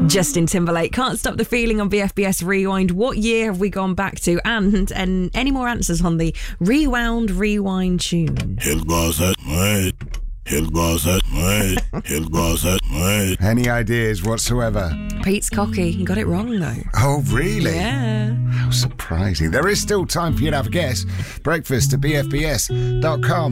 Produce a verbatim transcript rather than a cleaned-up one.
Justin Timberlake, Can't Stop the Feeling on B F B S Rewind. What year have we gone back to? And and any more answers on the Rewound Rewind tune? Any ideas whatsoever? Pete's cocky. He got it wrong, though. Oh, really? Yeah. How surprising. There is still time for you to have a guess. Breakfast at b f b s dot com.